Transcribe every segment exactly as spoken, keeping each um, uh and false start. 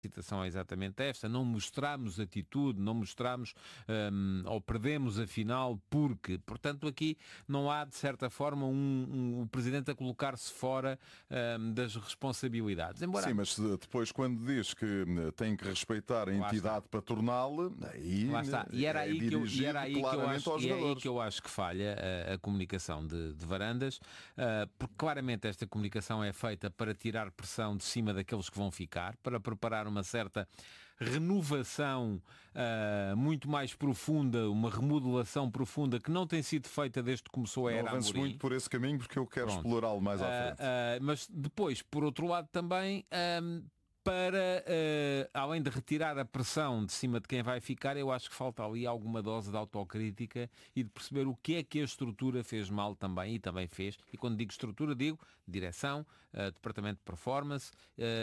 A citação é exatamente esta: não mostramos atitude, não mostramos um, ou perdemos a final porque, portanto aqui não há de certa forma um, um, o Presidente a colocar-se fora um, das responsabilidades. Embora... Sim, mas depois quando diz que tem que respeitar a entidade patronal, aí lá está. E era é aí que eu, e era aí que eu acho, aos e é aí que eu acho que falha a, a comunicação de, de Varandas, uh, porque claramente esta comunicação é feita para tirar pressão de cima daqueles que vão ficar, para preparar uma certa renovação uh, muito mais profunda, uma remodelação profunda que não tem sido feita desde que começou a era Amorim. Não avances muito por esse caminho porque eu quero Pronto. explorá-lo mais à frente. Uh, uh, mas depois, por outro lado também... Um, para, uh, além de retirar a pressão de cima de quem vai ficar, eu acho que falta ali alguma dose de autocrítica e de perceber o que é que a estrutura fez mal também, e também fez. E quando digo estrutura, digo direção, uh, departamento de performance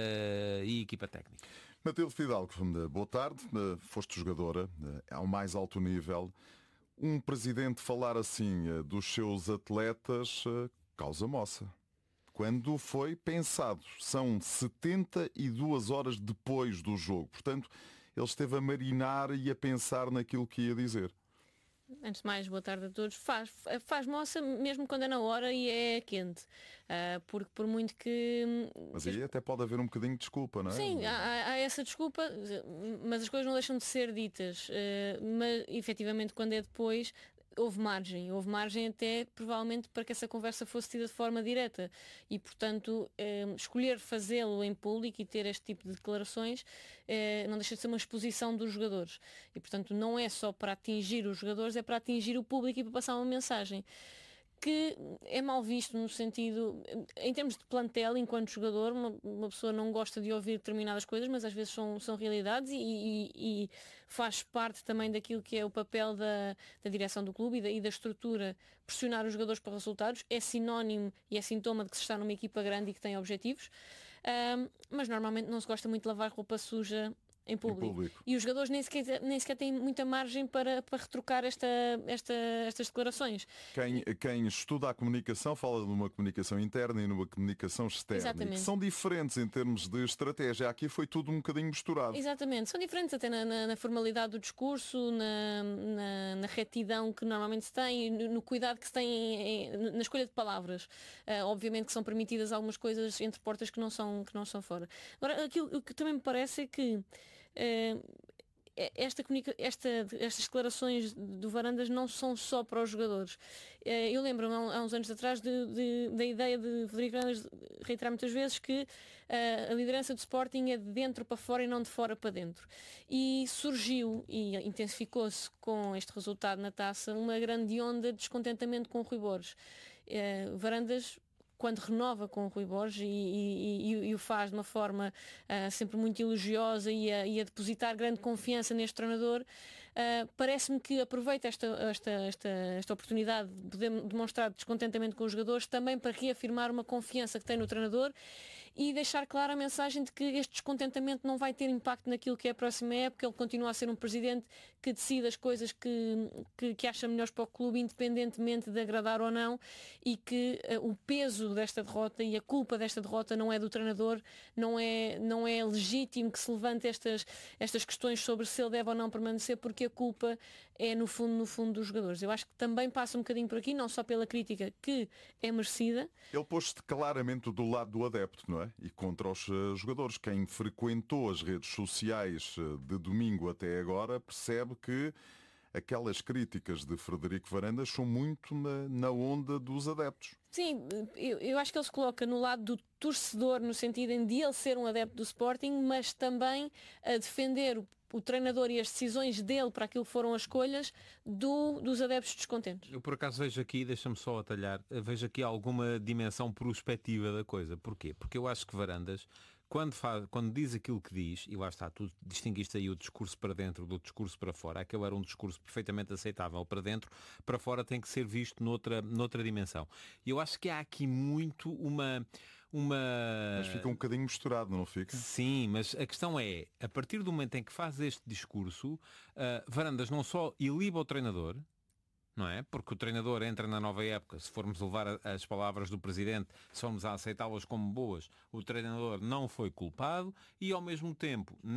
uh, e equipa técnica. Matilde Fidalgo, boa tarde. Foste jogadora ao mais alto nível. Um presidente falar assim dos seus atletas causa moça. Quando foi pensado, são setenta e duas horas depois do jogo. Portanto, ele esteve a marinar e a pensar naquilo que ia dizer. Antes de mais, boa tarde a todos. Faz, faz moça mesmo quando é na hora e é quente. Uh, porque por muito que... Mas aí até pode haver um bocadinho de desculpa, não é? Sim, há, há essa desculpa, mas as coisas não deixam de ser ditas. Uh, mas, efetivamente, quando é depois... Houve margem, houve margem até provavelmente para que essa conversa fosse tida de forma direta e, portanto, eh, escolher fazê-lo em público e ter este tipo de declarações eh, não deixa de ser uma exposição dos jogadores e, portanto, não é só para atingir os jogadores, é para atingir o público e para passar uma mensagem que é mal visto no sentido, em termos de plantel, enquanto jogador, uma, uma pessoa não gosta de ouvir determinadas coisas, mas às vezes são, são realidades e, e, e faz parte também daquilo que é o papel da, da direção do clube e da, e da estrutura. Pressionar os jogadores para resultados é sinónimo e é sintoma de que se está numa equipa grande e que tem objetivos, um, mas normalmente não se gosta muito de lavar roupa suja Em público. em público. E os jogadores nem sequer, nem sequer têm muita margem para, para retrocar esta, esta, estas declarações. Quem, quem estuda a comunicação fala de uma comunicação interna e numa comunicação externa. Que são diferentes em termos de estratégia. Aqui foi tudo um bocadinho misturado. Exatamente. São diferentes até na, na, na formalidade do discurso, na, na, na retidão que normalmente se tem, no, no cuidado que se tem em, em, na escolha de palavras. Uh, obviamente que são permitidas algumas coisas entre portas que não são, que não são fora. Agora, aquilo que também me parece é que Uh, esta, esta, estas declarações do Varandas não são só para os jogadores. Uh, eu lembro-me há uns anos atrás de, de, da ideia de Frederico Varandas reiterar muitas vezes que uh, a liderança do Sporting é de dentro para fora e não de fora para dentro. E surgiu e intensificou-se com este resultado na taça uma grande onda de descontentamento com o Rui Borges. Uh, Varandas, quando renova com o Rui Borges e, e, e, e o faz de uma forma uh, sempre muito elogiosa e a, e a depositar grande confiança neste treinador, uh, parece-me que aproveita esta, esta, esta, esta oportunidade de poder demonstrar descontentamento com os jogadores também para reafirmar uma confiança que tem no treinador e deixar clara a mensagem de que este descontentamento não vai ter impacto naquilo que é a próxima época. Ele continua a ser um presidente que decide as coisas que, que, que acha melhores para o clube, independentemente de agradar ou não, e que uh, o peso desta derrota e a culpa desta derrota não é do treinador, não é, não é legítimo que se levante estas, estas questões sobre se ele deve ou não permanecer, porque a culpa é no fundo, no fundo dos jogadores. Eu acho que também passa um bocadinho por aqui, não só pela crítica que é merecida. Ele pôs-se claramente do lado do adepto, não é? E contra os uh, jogadores. Quem frequentou as redes sociais uh, de domingo até agora percebe que aquelas críticas de Frederico Varandas são muito na, na onda dos adeptos. Sim, eu, eu acho que ele se coloca no lado do torcedor, no sentido de ele ser um adepto do Sporting, mas também a defender o, o treinador e as decisões dele para aquilo que foram as escolhas do, dos adeptos descontentes. Eu por acaso vejo aqui, deixa-me só atalhar, vejo aqui alguma dimensão prospectiva da coisa. Porquê? Porque eu acho que Varandas, Quando, faz, quando diz aquilo que diz, e lá está, tu distinguiste aí o discurso para dentro do discurso para fora, aquele era um discurso perfeitamente aceitável para dentro, para fora tem que ser visto noutra, noutra dimensão. E eu acho que há aqui muito uma, uma... Mas fica um bocadinho misturado, não fica? Sim, mas a questão é, a partir do momento em que faz este discurso, uh, Varandas não só iliba o treinador, não é? Porque o treinador entra na nova época, se formos levar as palavras do Presidente, se formos a aceitá-las como boas, o treinador não foi culpado e ao mesmo tempo